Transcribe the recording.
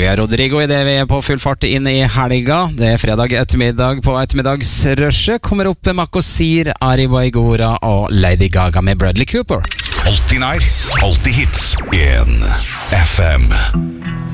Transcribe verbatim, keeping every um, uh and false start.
Olivia Rodrigo I det vi er på full fart inn I helga. Det er fredag ettermiddag på ettermiddagsrushet. Kommer opp Makosir, Arriba Igora og Lady Gaga med Bradley Cooper. Alltid nær, alltid hits. En F M.